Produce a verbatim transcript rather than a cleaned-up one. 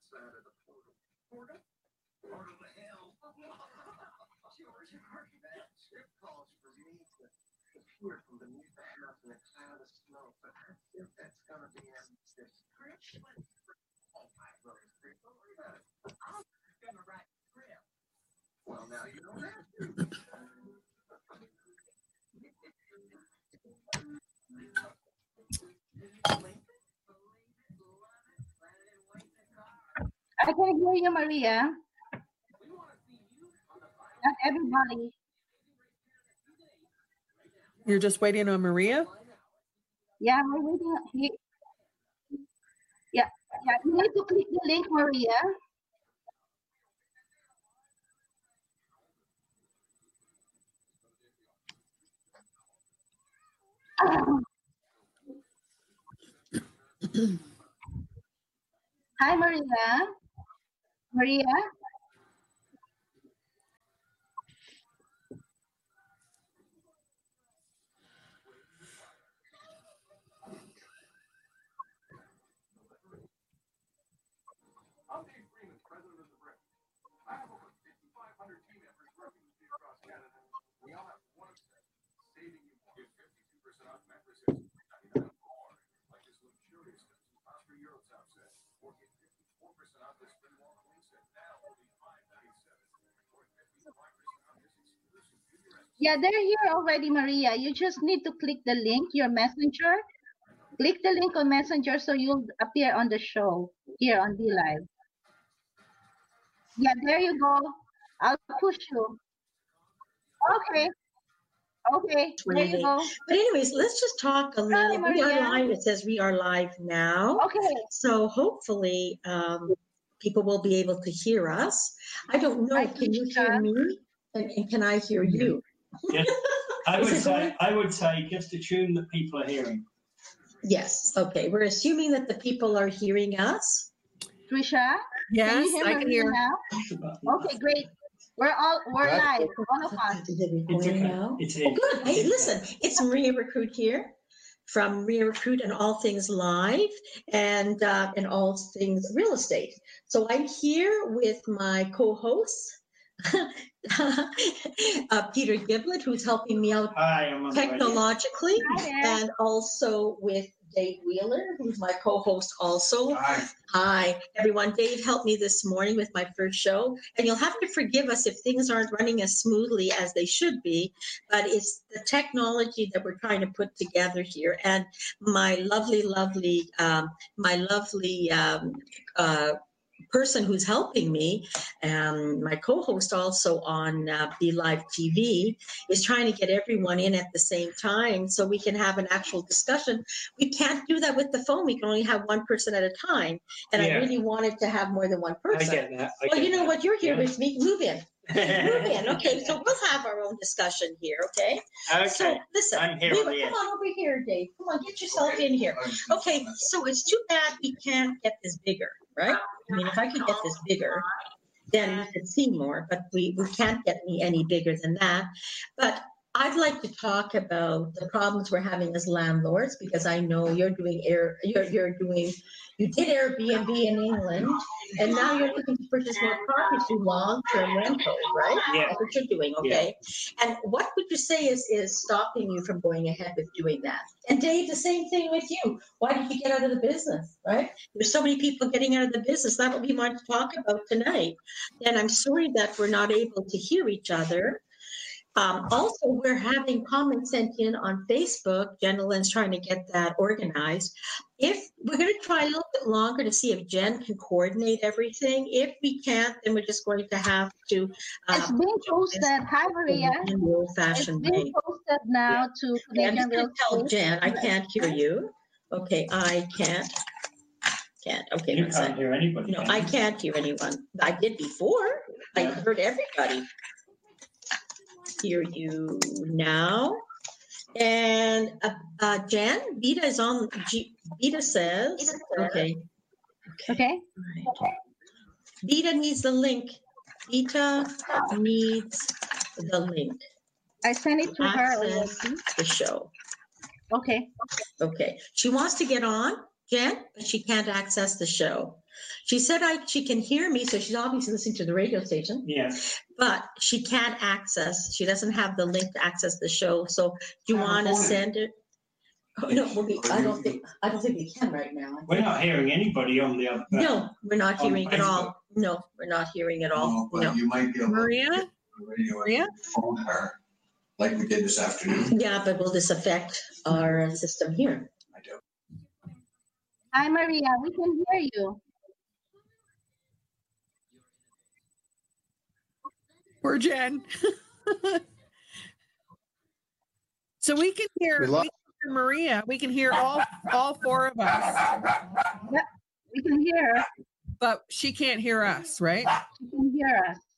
I can hear you, Maria. Not everybody. You're just waiting on Maria? Yeah, we're waiting. he- Yeah, yeah. You need to click the link, Maria. Hi, Maria. Maria. Yeah, they're here already, Maria. You just need to click the link, your messenger. Click the link on messenger so you'll appear on the show here on D Live. Yeah, there you go. I'll push you. Okay. Okay. There you go. But anyways, let's just talk a Hi, little. We are Maria. live. It says we are live now. Okay. So hopefully um, people will be able to hear us. I don't know. Hi, Can you hear Trisha. me? And, and can I hear you? Yes, I Is would it say going? I would say just assume that people are hearing. Yes. Okay. We're assuming that the people are hearing us. Trisha, can Yes, you hear I can Maria hear. now? Okay, great. We're all we're Good. live, all of us. Is it It's recording okay. now? It's Oh, in. good. Hey, listen, it's Maria Recruit here from Maria Recruit and All Things Live and uh, and all things real estate. So I'm here with my co-host, uh, Peter Giblett, who's helping me out Hi, I'm on the radio. technologically, Hi there. and also with Dave Wheeler, who's my co-host also. Hi. Hi, everyone. Dave helped me this morning with my first show, and you'll have to forgive us if things aren't running as smoothly as they should be, but it's the technology that we're trying to put together here. And my lovely, lovely, um, my lovely um, uh, person who's helping me, um, my co-host also on uh, Be Live T V, is trying to get everyone in at the same time so we can have an actual discussion. We can't do that with the phone. We can only have one person at a time. And I Yeah. really wanted to have more than one I person. get that. I Well, get you know that. what? You're here Yeah. with me. Move in. Move in. Okay, so we'll have our own discussion here, okay? Okay. So listen, I'm here we, on the come end. on over here, Dave. Come on, get yourself Okay. in here. Okay, so it's too bad we can't get this bigger, right? I mean, if I could get this bigger, then we could see more, but we, we can't get me any bigger than that. But I'd like to talk about the problems we're having as landlords, because I know you're doing air, you're, you're doing, you did Airbnb in England, and now you're looking to purchase more property through long-term rental, right? Yeah. That's what you're doing, okay? And what would you say is, is stopping you from going ahead with doing that? And Dave, the same thing with you. Why did you get out of the business, right? There's so many people getting out of the business. That's what we want to talk about tonight. And I'm sorry that we're not able to hear each other. Um, also, we're having comments sent in on Facebook. Jenilyn's trying to get that organized. If we're going to try a little bit longer to see if Jen can coordinate everything. If we can't, then we're just going to have to. Uh, It's being posted. Hi, Maria. in the It's old-fashioned way. being posted now to Okay, I'm Canadian just going Real to tell Estate. Jen I can't hear you. Okay, I can't. Can't. Okay, You one can't second. hear anybody. No, can I you? can't hear anyone. I did before. I Yeah. heard everybody. Hear you now. And uh, uh, Jan, Vita is on. G, Vita says, okay. Okay. All right. Vita needs the link. Vita needs the link. I sent it to her already. Access the show. Okay. Okay. She wants to get on, Jen, but she can't access the show. She said I she can hear me, so she's obviously listening to the radio station, Yeah. but she can't access. She doesn't have the link to access the show. So do you Have a want to phone in. send it? Oh, no, well, we, I don't think I don't think we can right now. I We're think- not hearing anybody on the other. No, we're not On hearing at Facebook. all. No, we're not hearing at all. No, but No. you might be able to Maria? get the radio Maria? and phone her, like we did this afternoon. Yeah, but will this affect our system here? I don't. Hi, Maria. We can hear you. Poor Jen. So we can hear, We we lo- can hear Maria. We can hear all all four of us, We can hear her. but she can't hear us, right? She can hear us.